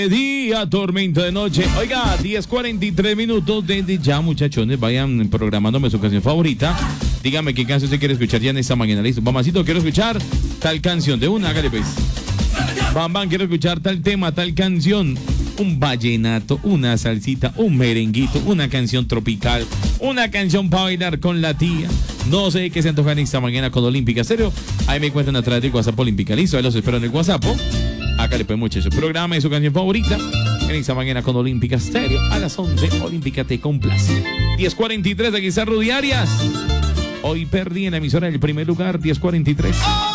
Día, tormenta de noche. Oiga, 10:43 minutos. Desde ya, muchachones, vayan programándome su canción favorita. Dígame qué canción se quiere escuchar ya en esta mañana. Listo, mamacito, quiero escuchar tal canción. De una, hágale pues. Bam, bam, quiero escuchar tal tema, tal canción. Un vallenato, una salsita, un merenguito, una canción tropical, una canción para bailar con la tía. No sé qué se antojan esta mañana con Olímpica Estéreo. Ahí me cuentan a través del WhatsApp Olímpica. Listo, ahí los espero en el WhatsApp. Acá le pues, muchachos. Programa de su canción favorita en esta mañana con Olímpica Estéreo. A las 11, Olímpica te complace. 10:43, aquí está Rudy Arias. Hoy perdí en la emisora del primer lugar, 10:43.